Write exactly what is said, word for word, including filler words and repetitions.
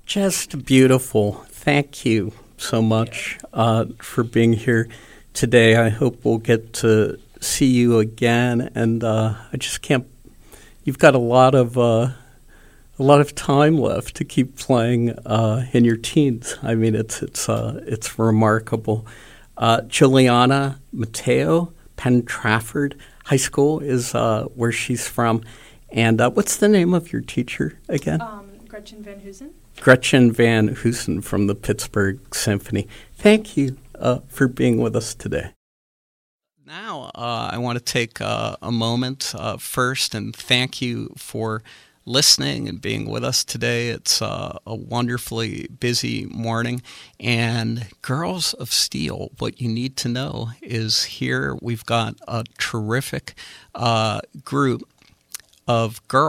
Just beautiful. Thank you so much uh, for being here today. I hope we'll get to see you again. And uh, I just can't. You've got a lot of uh, a lot of time left to keep playing uh, in your teens. I mean, it's it's uh, it's remarkable. Uh, Juliana Mateo, Penn Trafford High School is uh, where she's from. And uh, what's the name of your teacher again? Um, Gretchen Van Hoosen. Gretchen Van Hoosen from the Pittsburgh Symphony. Thank you uh, for being with us today. Now uh, I want to take uh, a moment uh, first and thank you for listening and being with us today. It's uh, a wonderfully busy morning. And Girls of Steel, what you need to know is here we've got a terrific uh, group of girls